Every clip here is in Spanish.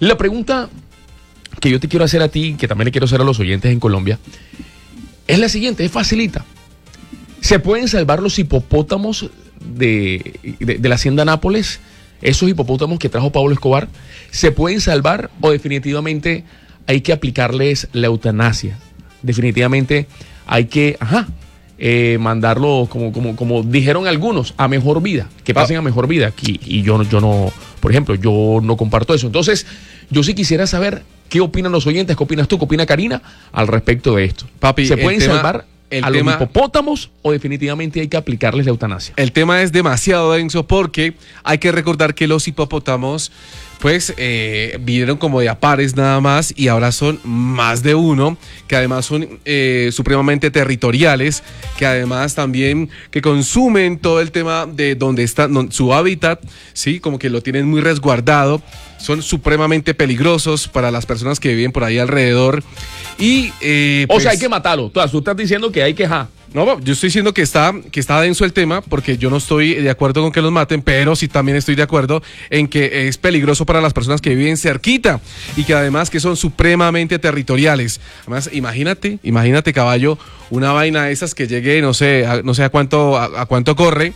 La pregunta que yo te quiero hacer a ti, que también le quiero hacer a los oyentes en Colombia, es la siguiente, es facilita. ¿Se pueden salvar los hipopótamos de la hacienda Nápoles? Esos hipopótamos que trajo Pablo Escobar, ¿se pueden salvar o definitivamente hay que aplicarles la eutanasia? Definitivamente hay que, mandarlo, como dijeron algunos, a mejor vida, que pasen a mejor vida. Y yo no, por ejemplo, yo no comparto eso. Entonces, yo sí quisiera saber qué opinan los oyentes, qué opinas tú, qué opina Karina al respecto de esto. Papi, ¿se pueden salvar los hipopótamos o definitivamente hay que aplicarles la eutanasia? El tema es demasiado denso porque hay que recordar que los hipopótamos pues vinieron como de a pares nada más y ahora son más de uno, que además son supremamente territoriales, que además también que consumen todo el tema de donde está su hábitat, ¿sí? Como que lo tienen muy resguardado, son supremamente peligrosos para las personas que viven por ahí alrededor y o sea, hay que matarlo. Tú estás diciendo que hay que No, yo estoy diciendo que está denso el tema porque yo no estoy de acuerdo con que los maten, pero sí también estoy de acuerdo en que es peligroso para las personas que viven cerquita y que además que son supremamente territoriales. Además, imagínate caballo, una vaina de esas que llegue, no sé a cuánto corre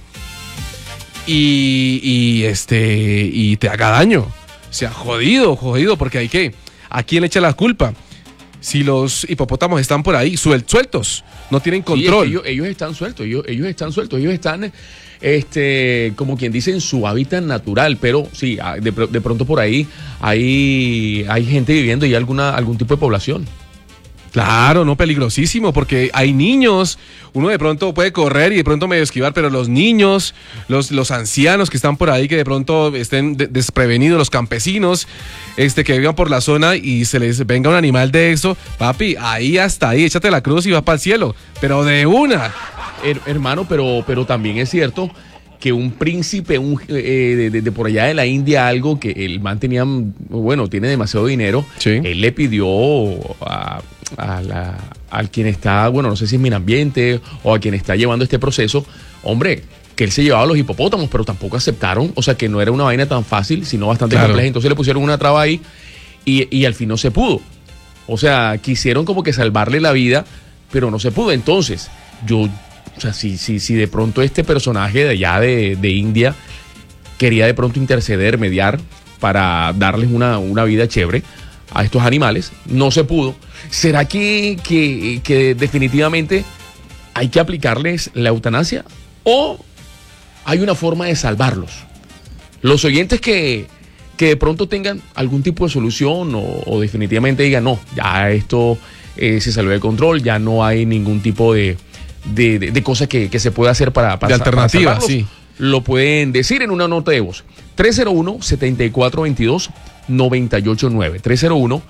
y te haga daño. O sea, jodido, porque ¿a quién le echa la culpa? Si los hipopótamos están por ahí sueltos, no tienen control. Sí, ellos están sueltos, ellos están como quien dice en su hábitat natural, pero sí, de pronto por ahí hay gente viviendo y algún tipo de población. Claro, no, peligrosísimo, porque hay niños, uno de pronto puede correr y de pronto medio esquivar, pero los niños, los ancianos que están por ahí, que de pronto estén desprevenidos, los campesinos, que vivan por la zona y se les venga un animal de eso, papi, hasta ahí, échate la cruz y vas para el cielo, pero de una. Hermano, pero también es cierto que un príncipe de por allá de la India, algo que el man tenía, tiene demasiado dinero, sí. Él le pidió al quien está, no sé si es Medio Ambiente o a quien está llevando este proceso, hombre, que él se llevaba a los hipopótamos, pero tampoco aceptaron, o sea que no era una vaina tan fácil, sino bastante compleja, entonces le pusieron una traba ahí y al fin no se pudo. O sea, quisieron como que salvarle la vida, pero no se pudo. Entonces, si de pronto este personaje de allá de India quería de pronto interceder, mediar para darles una vida chévere a estos animales, no se pudo. ¿Será que definitivamente hay que aplicarles la eutanasia o hay una forma de salvarlos? Los oyentes que de pronto tengan algún tipo de solución o definitivamente digan, no, ya esto se salió de control, ya no hay ningún tipo de cosas que se puede hacer para de alternativa, para sí. Lo pueden decir en una nota de voz. 301-7422-989.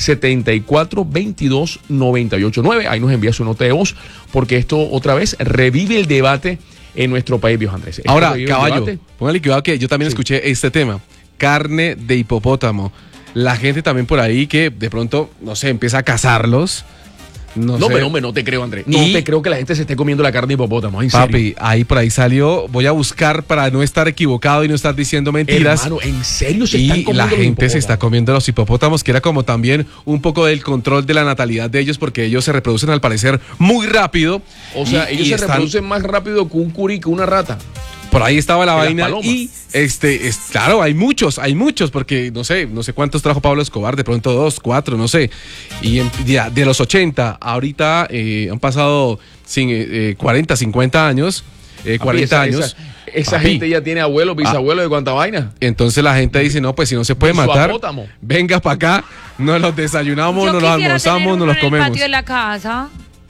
301-7422-989. Ahí nos envía su nota de voz, porque esto otra vez revive el debate en nuestro país, viejo Andrés. Ahora, caballo, póngale cuidado que yo también escuché este tema. Carne de hipopótamo. La gente también por ahí que de pronto, no sé, empieza a cazarlos. No, pero hombre, no te creo, Andrés. No te creo que la gente se esté comiendo la carne de hipopótamo. ¿En serio? Papi, por ahí salió. Voy a buscar para no estar equivocado y no estar diciendo mentiras. Hermano, ¿en serio se están comiendo la gente se está comiendo los hipopótamos, que era como también un poco del control de la natalidad de ellos, porque ellos se reproducen al parecer muy rápido. O sea, ellos se reproducen más rápido que un curí, que una rata. Por ahí estaba la vaina y claro, hay muchos, porque no sé cuántos trajo Pablo Escobar, de pronto 2, 4, no sé. Y de los 80, ahorita han pasado 40, 50 años, 40 años. Esa gente ya tiene abuelos, bisabuelos de cuánta vaina. Entonces la gente dice, no, pues si no se puede matar, venga para acá, nos los desayunamos, nos los almorzamos, nos los comemos. En el patio de la casa.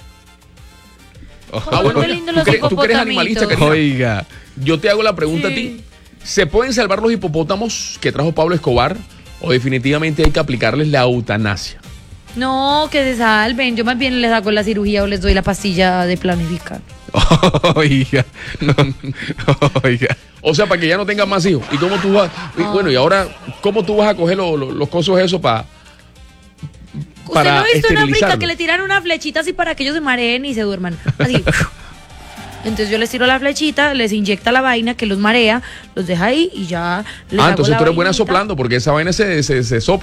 ¿Tú que eres animalista, Karina? Oiga. Yo te hago la pregunta a ti. ¿Se pueden salvar los hipopótamos que trajo Pablo Escobar o definitivamente hay que aplicarles la eutanasia? No, que se salven. Yo más bien les hago la cirugía o les doy la pastilla de planificar. Oiga. O sea, para que ya no tengan más hijos. ¿Y cómo tú vas? Y ahora, ¿cómo tú vas a coger los cosos esos para ¿Usted no ha visto en África esterilizarlo? que le tiran una flechita así para que ellos se mareen y se duerman? Así. Entonces yo les tiro la flechita, les inyecta la vaina que los marea, los deja ahí y ya les hago entonces la tú eres buena vainita. soplando, porque esa vaina se sopla.